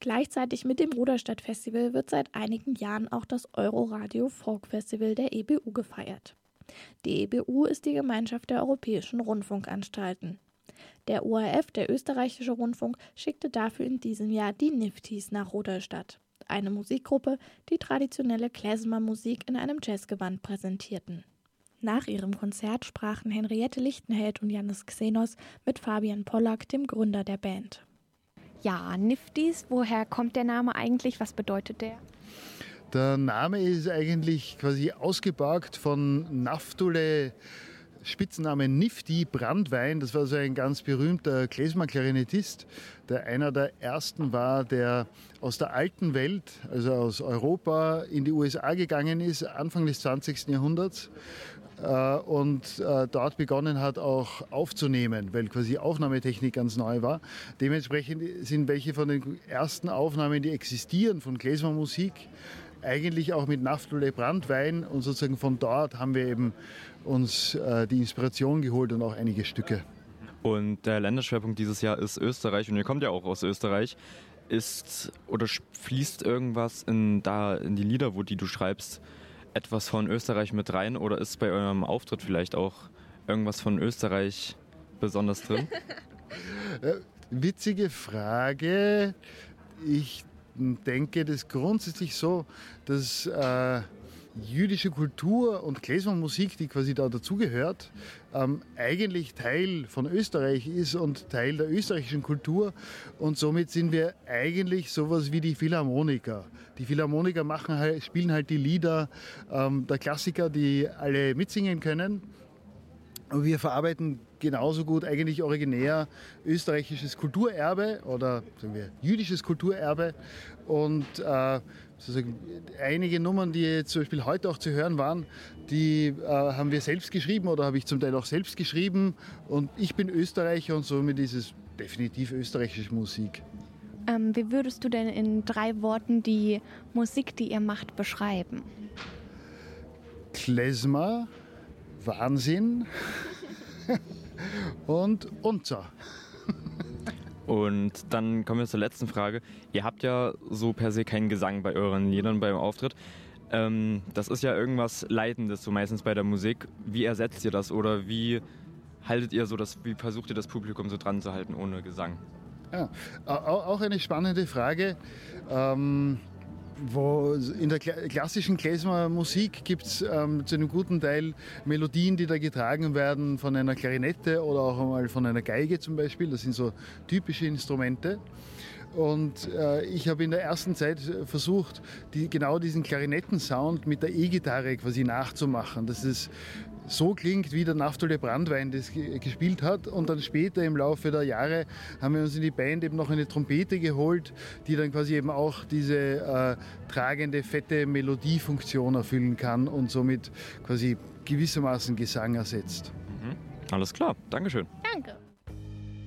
Gleichzeitig mit dem Ruderstadt-Festival wird seit einigen Jahren auch das Euroradio Folk Festival der EBU gefeiert. Die EBU ist die Gemeinschaft der europäischen Rundfunkanstalten. Der ORF, der österreichische Rundfunk, schickte dafür in diesem Jahr die Nifties nach Ruderstadt, eine Musikgruppe, die traditionelle Klezmer-Musik in einem Jazzgewand präsentierten. Nach ihrem Konzert sprachen Henriette Lichtenheld und Janis Xenos mit Fabian Pollack, dem Gründer der Band. Ja, Nifties, woher kommt der Name eigentlich? Was bedeutet der? Der Name ist eigentlich quasi ausgeborgt von Naftule, Spitzname Nifty Brandwein. Das war so ein ganz berühmter Klezmer-Klarinettist, der einer der ersten war, der aus der alten Welt, also aus Europa, in die USA gegangen ist, Anfang des 20. Jahrhunderts. Und dort begonnen hat auch aufzunehmen, weil quasi Aufnahmetechnik ganz neu war. Dementsprechend sind welche von den ersten Aufnahmen, die existieren von Klezmer-Musik, eigentlich auch mit Naftule Brandwein, und sozusagen von dort haben wir eben uns die Inspiration geholt und auch einige Stücke. Und der Länderschwerpunkt dieses Jahr ist Österreich, und ihr kommt ja auch aus Österreich. Ist oder fließt irgendwas in die Lieder, die du schreibst, etwas von Österreich mit rein, oder ist bei eurem Auftritt vielleicht auch irgendwas von Österreich besonders drin? Witzige Frage. Ich denke, das ist grundsätzlich so, dass jüdische Kultur und Klezmer-Musik, die quasi da dazugehört, eigentlich Teil von Österreich ist und Teil der österreichischen Kultur, und somit sind wir eigentlich sowas wie die Philharmoniker. Die Philharmoniker spielen halt die Lieder der Klassiker, die alle mitsingen können. Und wir verarbeiten genauso gut eigentlich originär österreichisches Kulturerbe oder sagen wir jüdisches Kulturerbe, und sozusagen einige Nummern, die jetzt zum Beispiel heute auch zu hören waren, die haben wir selbst geschrieben oder habe ich zum Teil auch selbst geschrieben, und ich bin Österreicher und somit ist es definitiv österreichische Musik. Wie würdest du denn in 3 Worten die Musik, die ihr macht, beschreiben? Klezmer, Wahnsinn und unser. Und dann kommen wir zur letzten Frage. Ihr habt ja so per se keinen Gesang bei euren Liedern beim Auftritt. Das ist ja irgendwas Leitendes, so meistens bei der Musik. Wie ersetzt ihr das, oder wie versucht ihr das Publikum so dran zu halten ohne Gesang? Ja, auch eine spannende Frage. Wo in der klassischen Klezmer-Musik gibt es zu einem guten Teil Melodien, die da getragen werden von einer Klarinette oder auch einmal von einer Geige zum Beispiel. Das sind so typische Instrumente. Und ich habe in der ersten Zeit versucht, genau diesen Klarinettensound mit der E-Gitarre quasi nachzumachen, dass es so klingt, wie der Naftule Brandwein das gespielt hat. Und dann später im Laufe der Jahre haben wir uns in die Band eben noch eine Trompete geholt, die dann quasi eben auch diese tragende, fette Melodiefunktion erfüllen kann und somit quasi gewissermaßen Gesang ersetzt. Alles klar, Dankeschön. Danke.